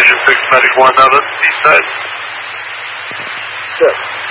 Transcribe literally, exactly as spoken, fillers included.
Precision six Medic one out of the east side. Sure.